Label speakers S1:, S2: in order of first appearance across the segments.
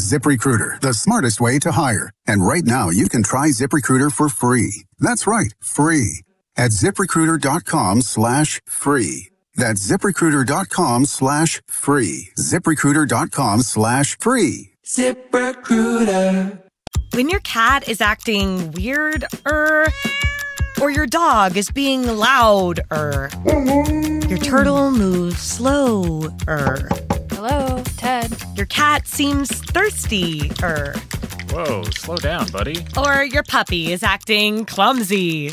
S1: ZipRecruiter, the smartest way to hire. And right now, you can try ZipRecruiter for free. That's right, free. At ZipRecruiter.com/free. That's ZipRecruiter.com/free. ZipRecruiter.com/free.
S2: ZipRecruiter.
S3: When your cat is acting weird, or your dog is being loud, your turtle moves slow,
S4: Hello, Ted.
S3: Your cat seems thirsty,
S5: Whoa, slow down, buddy.
S3: or your puppy is acting clumsy,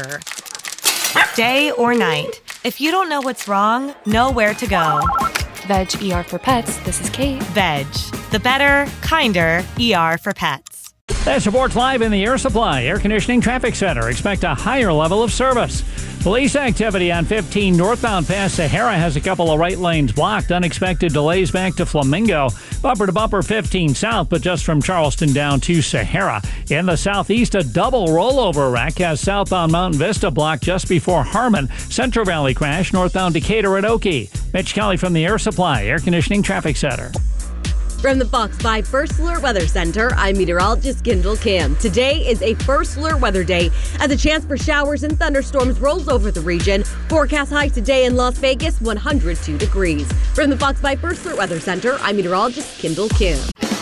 S3: Day or night, if you don't know what's wrong, know where to go.
S4: Veg ER for Pets. This is Kate.
S3: Veg, the better, kinder ER for pets.
S6: That supports live in the Air Supply Air Conditioning Traffic Center. Expect a higher level of service. Police activity on 15 northbound past Sahara has a couple of right lanes blocked. Unexpected delays back to Flamingo. Bumper to bumper 15 south, but just from Charleston down to Sahara. In the southeast, a double rollover wreck has southbound Mountain Vista blocked just before Harmon. Central Valley crash northbound Decatur at Oakey. Mitch Kelly from the Air Supply Air Conditioning Traffic Center.
S7: From the Fox 5 First Alert Weather Center, I'm meteorologist Kendall Kim. Today is a First Alert weather day as a chance for showers and thunderstorms rolls over the region. Forecast high today in Las Vegas, 102 degrees. From the Fox 5 First Alert Weather Center, I'm meteorologist Kendall Kim.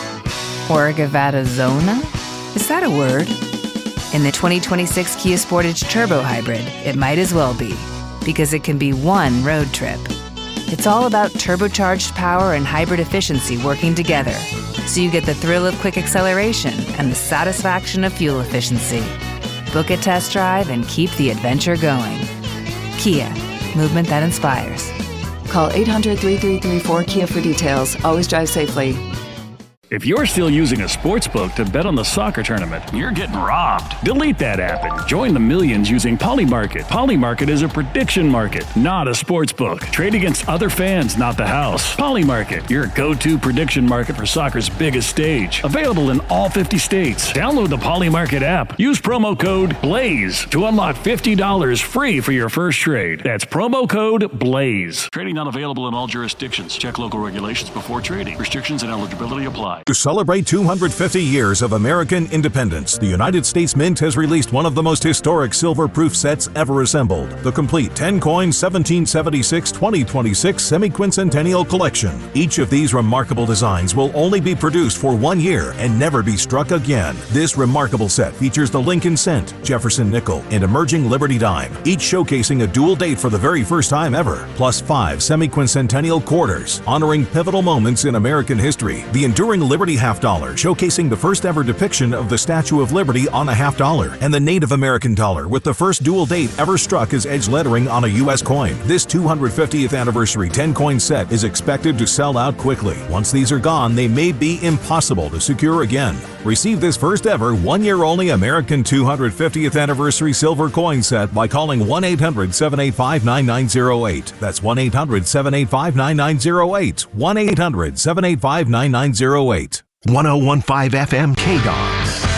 S8: Orgavattazona? Is that a word? In the 2026 Kia Sportage Turbo Hybrid, it might as well be, because it can be one road trip. It's all about turbocharged power and hybrid efficiency working together, so you get the thrill of quick acceleration and the satisfaction of fuel efficiency. Book a test drive and keep the adventure going. Kia, movement that inspires.
S9: Call 800-3334-KIA for details. Always drive safely.
S10: If you're still using a sports book to bet on the soccer tournament, you're getting robbed. Delete that app and join the millions using Polymarket. Polymarket is a prediction market, not a sports book. Trade against other fans, not the house. Polymarket, your go-to prediction market for soccer's biggest stage. Available in all 50 states. Download the Polymarket app. Use promo code BLAZE to unlock $50 free for your first trade. That's promo code BLAZE. Trading not available in all jurisdictions. Check local regulations before trading. Restrictions and eligibility apply.
S11: To celebrate 250 years of American independence, the United States Mint has released one of the most historic silver-proof sets ever assembled, the complete 10-coin 1776-2026 Semi-Quincentennial Collection. Each of these remarkable designs will only be produced for 1 year and never be struck again. This remarkable set features the Lincoln Cent, Jefferson Nickel, and emerging Liberty Dime, each showcasing a dual date for the very first time ever, plus 5 semi-quincentennial quarters, honoring pivotal moments in American history. The enduring Liberty half dollar, showcasing the first ever depiction of the Statue of Liberty on a half dollar, and the Native American dollar with the first dual date ever struck as edge lettering on a U.S. coin. This 250th anniversary 10-coin set is expected to sell out quickly. Once these are gone, they may be impossible to secure again. Receive this first ever 1 year only American 250th anniversary silver coin set by calling 1-800-785-9908. That's 1-800-785-9908. 1-800-785-9908.
S12: 1015 FM KDOS.